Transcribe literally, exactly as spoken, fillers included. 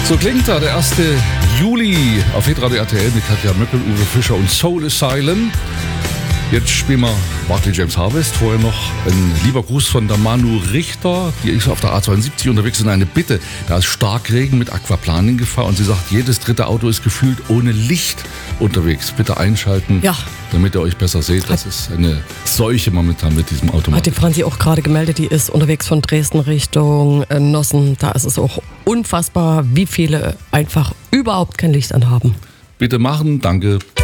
So klingt da der erste Juli auf Hitradio R T L mit Katja Möckel, Uwe Fischer und Soul Asylum. Jetzt spielen wir Barclay James Harvest. Vorher noch ein lieber Gruß von der Manu Richter. Die ist auf der A zweiundsiebzig unterwegs und eine Bitte. Da ist Starkregen mit Aquaplaning-Gefahr und sie sagt, jedes dritte Auto ist gefühlt ohne Licht unterwegs. Bitte einschalten, ja. damit ihr euch besser seht. Das ist eine Seuche momentan mit diesem Automat. Hat die Franzi auch gerade gemeldet, die ist unterwegs von Dresden Richtung Nossen. Da ist es auch unfassbar, wie viele einfach überhaupt kein Licht anhaben. Bitte machen, danke.